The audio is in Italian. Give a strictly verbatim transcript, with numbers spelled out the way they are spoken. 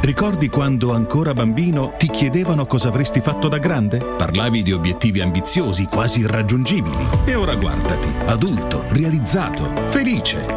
Ricordi quando ancora bambino ti chiedevano cosa avresti fatto da grande? Parlavi di obiettivi ambiziosi, quasi irraggiungibili. E ora guardati, adulto, realizzato, felice.